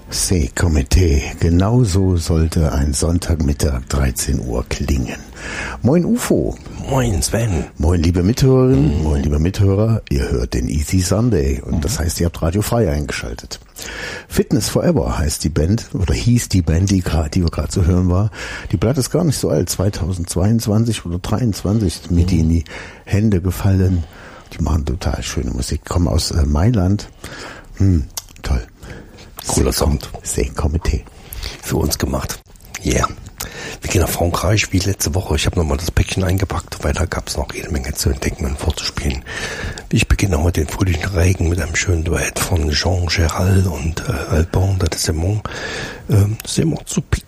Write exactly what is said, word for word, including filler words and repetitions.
C'est Comité. Genauso sollte ein Sonntagmittag dreizehn Uhr klingen. Moin U F O. Moin Sven. Moin liebe Mithörerinnen, mhm. moin liebe Mithörer. Ihr hört den Easy Sunday und mhm. das heißt, ihr habt Radio Frei eingeschaltet. Fitness Forever heißt die Band oder hieß die Band, die, die wir gerade zu hören war. Die Platte ist gar nicht so alt, zweitausendzweiundzwanzig oder dreiundzwanzig ist mir die in die Hände gefallen. Die machen total schöne Musik, kommen aus äh, Mailand. Hm, toll. Cooler Sound. C'est Comité. Für uns gemacht. Yeah. Wir gehen nach Frankreich wie letzte Woche. Ich habe nochmal das Päckchen eingepackt, weil da gab es noch jede Menge zu entdecken und vorzuspielen. Ich beginne heute den fröhlichen Regen mit einem schönen Duett von Jean Gérald und äh, Alban de Simon. Ähm, C'est mon Soupi.